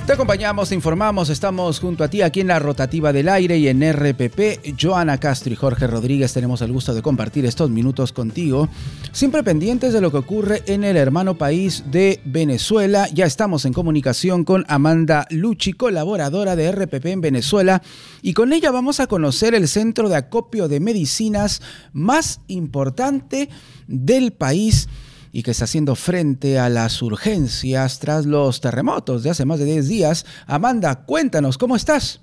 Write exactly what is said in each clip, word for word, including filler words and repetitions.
Te acompañamos, te informamos, estamos junto a ti aquí en la Rotativa del Aire y en R P P. Joana Castro y Jorge Rodríguez tenemos el gusto de compartir estos minutos contigo, siempre pendientes de lo que ocurre en el hermano país de Venezuela. Ya estamos en comunicación con Amanda Lucci, colaboradora de R P P en Venezuela, y con ella vamos a conocer el centro de acopio de medicinas más importante del país y que está haciendo frente a las urgencias tras los terremotos de hace más de diez días. Amanda, cuéntanos, ¿cómo estás?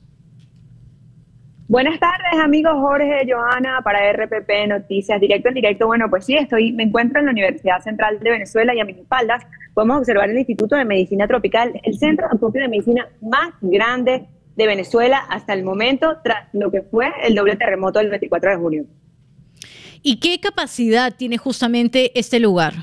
Buenas tardes, amigos. Jorge, Joana, para R P P Noticias, directo en directo. Bueno, pues sí, estoy, me encuentro en la Universidad Central de Venezuela y a mis espaldas podemos observar el Instituto de Medicina Tropical, el centro de acopio de medicina más grande de Venezuela hasta el momento, tras lo que fue el doble terremoto del veinticuatro de junio. ¿Y qué capacidad tiene justamente este lugar?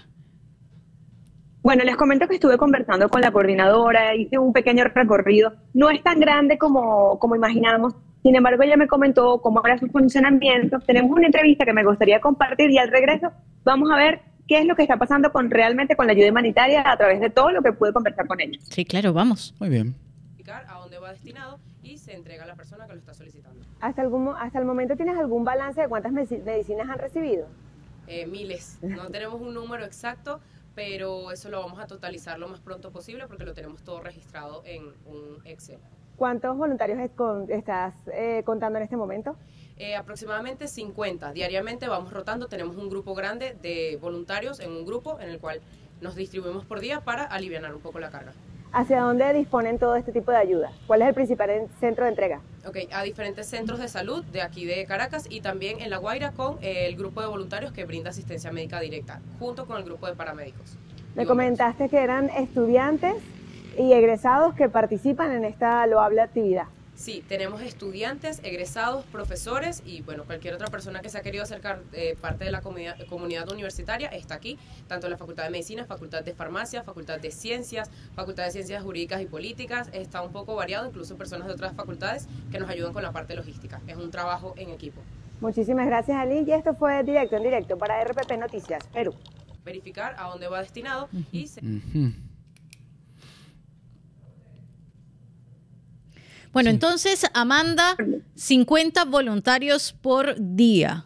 Bueno, les comento que estuve conversando con la coordinadora, hice un pequeño recorrido. No es tan grande como, como imaginamos, sin embargo ella me comentó cómo era su funcionamiento. Tenemos una entrevista que me gustaría compartir y al regreso vamos a ver qué es lo que está pasando con realmente con la ayuda humanitaria a través de todo lo que pude conversar con ellos. Sí, claro, vamos. Muy bien. A dónde va destinado y se entrega a la persona que lo está solicitando. ¿Hasta, algún, hasta el momento tienes algún balance de cuántas medicinas han recibido? Eh, miles. No tenemos un número exacto, pero eso lo vamos a totalizar lo más pronto posible porque lo tenemos todo registrado en un Excel. ¿Cuántos voluntarios estás eh, contando en este momento? Eh, aproximadamente cincuenta. Diariamente vamos rotando, tenemos un grupo grande de voluntarios en un grupo en el cual nos distribuimos por día para alivianar un poco la carga. ¿Hacia dónde disponen todo este tipo de ayuda? ¿Cuál es el principal centro de entrega? Ok, a diferentes centros de salud de aquí de Caracas y también en La Guaira con eh, el grupo de voluntarios que brinda asistencia médica directa, junto con el grupo de paramédicos. Me comentaste que eran estudiantes y egresados que participan en esta loable actividad. Sí, tenemos estudiantes, egresados, profesores y bueno, cualquier otra persona que se ha querido acercar eh, parte de la comunidad, comunidad universitaria está aquí, tanto en la Facultad de Medicina, Facultad de Farmacia, Facultad de Ciencias, Facultad de Ciencias Jurídicas y Políticas, está un poco variado, incluso personas de otras facultades que nos ayudan con la parte logística. Es un trabajo en equipo. Muchísimas gracias, Ali, y esto fue directo en directo para R P P Noticias, Perú. Verificar a dónde va destinado uh-huh. y... Se... Uh-huh. Bueno, sí. Entonces, Amanda, cincuenta voluntarios por día.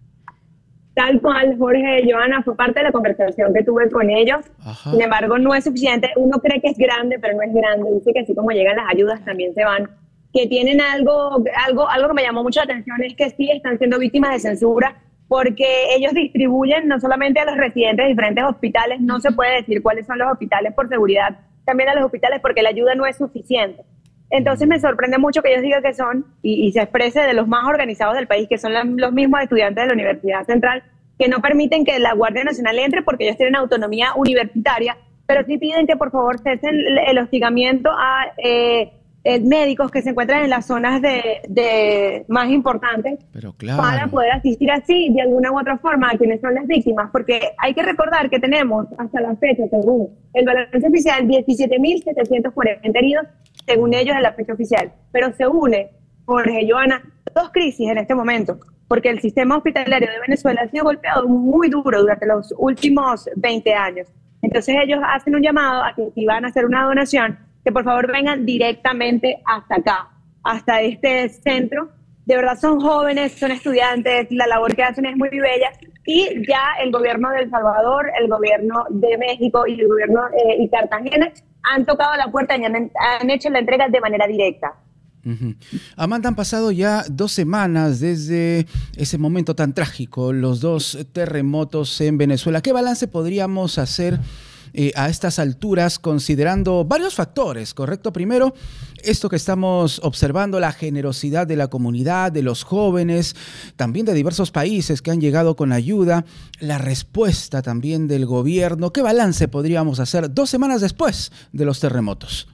Tal cual, Jorge y Joana, fue parte de la conversación que tuve con ellos. Ajá. Sin embargo, no es suficiente. Uno cree que es grande, pero no es grande. Dice que así como llegan las ayudas, también se van. Que tienen algo, algo, algo que me llamó mucho la atención es que sí están siendo víctimas de censura porque ellos distribuyen no solamente a los residentes de diferentes hospitales, no se puede decir cuáles son los hospitales por seguridad, también a los hospitales porque la ayuda no es suficiente. Entonces me sorprende mucho que ellos digan que son, y, y se exprese de los más organizados del país, que son la, los mismos estudiantes de la Universidad Central, que no permiten que la Guardia Nacional entre porque ellos tienen autonomía universitaria, pero sí piden que por favor cesen el, el hostigamiento a eh, eh, médicos que se encuentran en las zonas de, de más importantes, pero claro, para poder asistir así de alguna u otra forma a quienes son las víctimas, porque hay que recordar que tenemos hasta la fecha, según el balance oficial, diecisiete mil setecientos cuarenta heridos, según ellos en la fecha oficial, pero se une, Jorge, Joana, dos crisis en este momento, porque el sistema hospitalario de Venezuela ha sido golpeado muy duro durante los últimos veinte años. Entonces ellos hacen un llamado a que si van a hacer una donación, que por favor vengan directamente hasta acá, hasta este centro. De verdad son jóvenes, son estudiantes, la labor que hacen es muy bella, y ya el gobierno de El Salvador, el gobierno de México y el gobierno eh, y Cartagena han tocado la puerta y han, han hecho la entrega de manera directa. Uh-huh. Amanda, han pasado ya dos semanas desde ese momento tan trágico, los dos terremotos en Venezuela. ¿Qué balance podríamos hacer eh, a estas alturas considerando varios factores, correcto? Primero, esto que estamos observando, la generosidad de la comunidad, de los jóvenes, también de diversos países que han llegado con ayuda, la respuesta también del gobierno. ¿Qué balance podríamos hacer dos semanas después de los terremotos?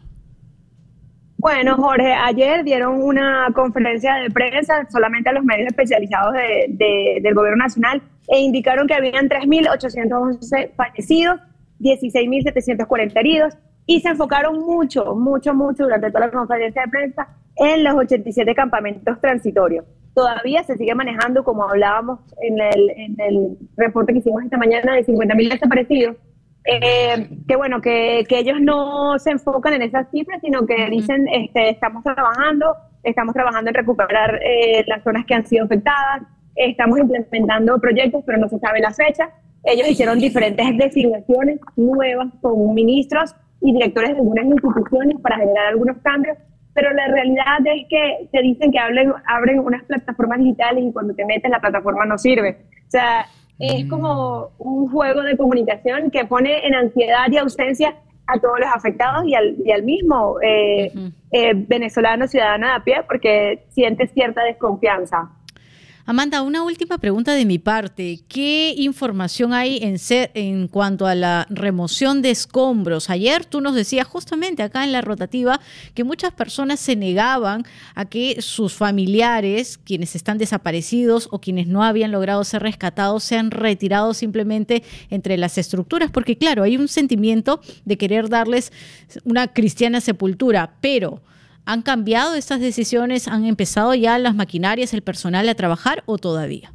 Bueno, Jorge, ayer dieron una conferencia de prensa solamente a los medios especializados de, de, del gobierno nacional e indicaron que habían tres mil ochocientos once fallecidos, dieciséis mil setecientos cuarenta heridos, y se enfocaron mucho, mucho, mucho durante toda la conferencia de prensa en los ochenta y siete campamentos transitorios. Todavía se sigue manejando, como hablábamos en el, en el reporte que hicimos esta mañana, de cincuenta mil desaparecidos, eh, que bueno, que, que ellos no se enfocan en esas cifras, sino que dicen, este, estamos trabajando, estamos trabajando en recuperar eh, las zonas que han sido afectadas, estamos implementando proyectos, pero no se sabe la fecha. Ellos hicieron diferentes designaciones nuevas con ministros y directores de algunas instituciones para generar algunos cambios, pero la realidad es que te dicen que abren, abren unas plataformas digitales y cuando te metes la plataforma no sirve. O sea, es como un juego de comunicación que pone en ansiedad y ausencia a todos los afectados y al, y al mismo eh, uh-huh. eh, venezolano, ciudadano de a pie, porque siente cierta desconfianza. Amanda, una última pregunta de mi parte. ¿Qué información hay en, ser, en cuanto a la remoción de escombros? Ayer tú nos decías justamente acá en la rotativa que muchas personas se negaban a que sus familiares, quienes están desaparecidos o quienes no habían logrado ser rescatados, sean retirados simplemente entre las estructuras, porque claro, hay un sentimiento de querer darles una cristiana sepultura, pero ¿han cambiado estas decisiones? ¿Han empezado ya las maquinarias, el personal a trabajar o todavía?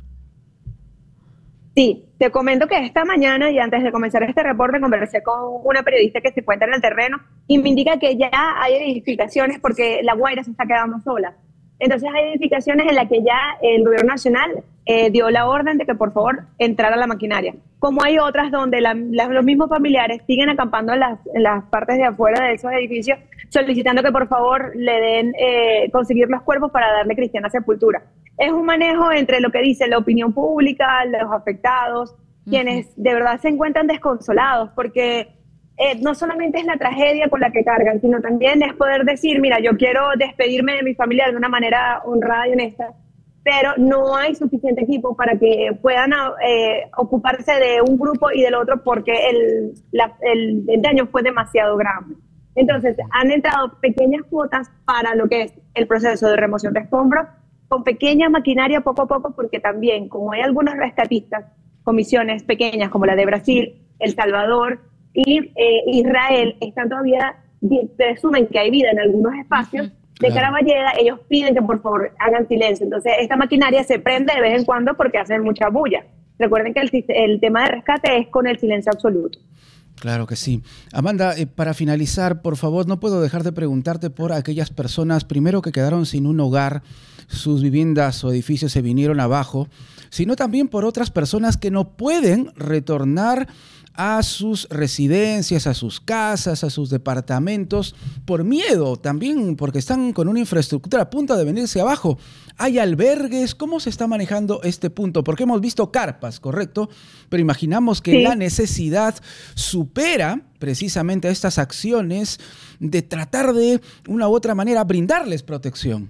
Sí, te comento que esta mañana y antes de comenzar este reporte conversé con una periodista que se encuentra en el terreno y me indica que ya hay edificaciones porque La Guaira se está quedando sola. Entonces hay edificaciones en las que ya el gobierno nacional eh, dio la orden de que por favor entrara la maquinaria. Como hay otras donde la, la, los mismos familiares siguen acampando en las, en las partes de afuera de esos edificios solicitando que por favor le den eh, conseguir los cuerpos para darle cristiana sepultura. Es un manejo entre lo que dice la opinión pública, los afectados, uh-huh. quienes de verdad se encuentran desconsolados porque Eh, no solamente es la tragedia con la que cargan, sino también es poder decir, mira, yo quiero despedirme de mi familia de una manera honrada y honesta, pero no hay suficiente equipo para que puedan eh, ocuparse de un grupo y del otro porque el, la, el, el daño fue demasiado grande. Entonces, han entrado pequeñas cuotas para lo que es el proceso de remoción de escombros, con pequeña maquinaria poco a poco, porque también, como hay algunos rescatistas, comisiones pequeñas como la de Brasil, El Salvador, y eh, Israel están todavía, presumen que hay vida en algunos espacios, uh-huh. de claro. Caraballeda, ellos piden que por favor hagan silencio. Entonces esta maquinaria se prende de vez en cuando porque hacen mucha bulla. Recuerden que el, el tema de rescate es con el silencio absoluto. Claro que sí. Amanda, eh, para finalizar, por favor, no puedo dejar de preguntarte por aquellas personas, primero que quedaron sin un hogar, sus viviendas o edificios se vinieron abajo, sino también por otras personas que no pueden retornar a sus residencias, a sus casas, a sus departamentos, por miedo, también porque están con una infraestructura a punto de venirse abajo. ¿Hay albergues? ¿Cómo se está manejando este punto? Porque hemos visto carpas, ¿correcto? Pero imaginamos que sí. La necesidad supera precisamente estas acciones de tratar de una u otra manera brindarles protección.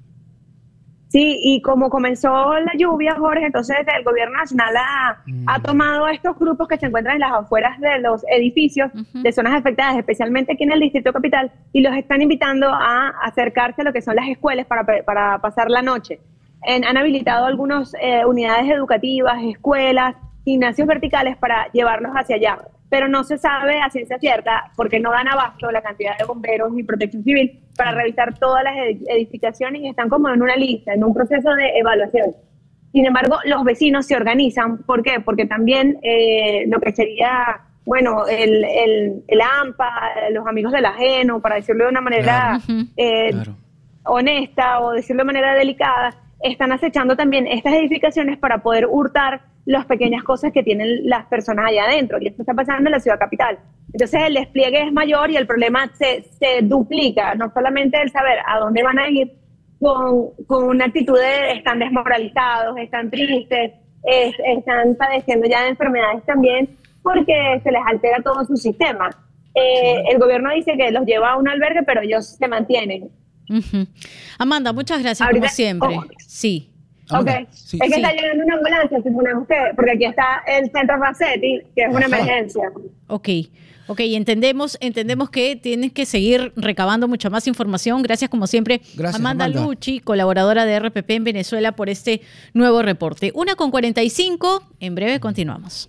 Sí, y como comenzó la lluvia, Jorge, entonces el gobierno nacional ha, mm. ha tomado estos grupos que se encuentran en las afueras de los edificios, uh-huh. de zonas afectadas, especialmente aquí en el Distrito Capital, y los están invitando a acercarse a lo que son las escuelas para, para pasar la noche. En, han habilitado algunas eh, unidades educativas, escuelas, gimnasios verticales para llevarlos hacia allá. Pero no se sabe a ciencia cierta, porque no dan abasto la cantidad de bomberos y protección civil para revisar todas las edificaciones y están como en una lista, en un proceso de evaluación. Sin embargo, los vecinos se organizan. ¿Por qué? Porque también eh, lo que sería, bueno, el, el, el AMPA, los amigos del ajeno, para decirlo de una manera claro. eh, claro. honesta o decirlo de manera delicada, están acechando también estas edificaciones para poder hurtar las pequeñas cosas que tienen las personas allá adentro, y esto está pasando en la ciudad capital. Entonces el despliegue es mayor y el problema se, se duplica, no solamente el saber a dónde van a ir, con, con una actitud de están desmoralizados, están tristes, es, están padeciendo ya de enfermedades también, porque se les altera todo su sistema. Eh, el gobierno dice que los lleva a un albergue, pero ellos se mantienen. Uh-huh. Amanda, muchas gracias. Ahorita, como siempre. Oh, sí. Ok, sí, es que sí. Está llegando una ambulancia, suponemos que, porque aquí está el centro Racetti, que es una Ajá. emergencia. Ok, ok, entendemos, entendemos que tienes que seguir recabando mucha más información. Gracias como siempre, Gracias, Amanda, Amanda Lucci, colaboradora de R P P en Venezuela, por este nuevo reporte. Una con cuarenta y cinco, en breve continuamos.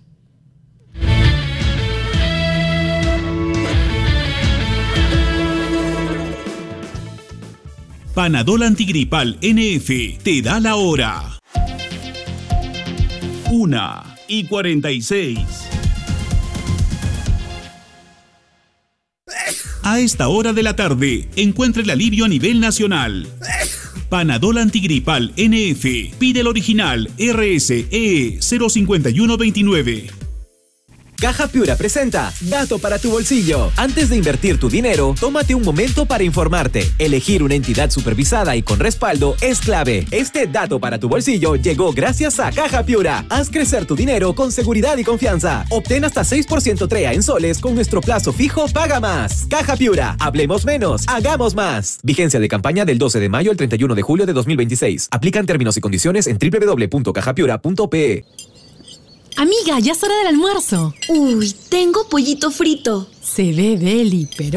Panadol Antigripal N F te da la hora. Una y cuarenta y seis. A esta hora de la tarde, encuentra el alivio a nivel nacional. Panadol antigripal N F. Pide el original R S E cero cinco uno dos nueve. Caja Piura presenta Dato para tu bolsillo. Antes de invertir tu dinero, tómate un momento para informarte. Elegir una entidad supervisada y con respaldo es clave. Este Dato para tu bolsillo llegó gracias a Caja Piura. Haz crecer tu dinero con seguridad y confianza. Obtén hasta seis por ciento T R E A en soles con nuestro plazo fijo Paga Más. Caja Piura. Hablemos menos, hagamos más. Vigencia de campaña del doce de mayo al treinta y uno de julio de dos mil veintiséis. Aplican términos y condiciones en doble u doble u doble u punto caja piura punto pe e. Amiga, ya es hora del almuerzo. Uy, tengo pollito frito. Se ve deli, pero